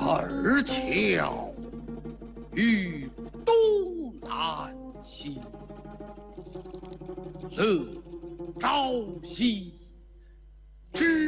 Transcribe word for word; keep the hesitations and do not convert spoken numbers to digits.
二乔与东南西，乐朝夕之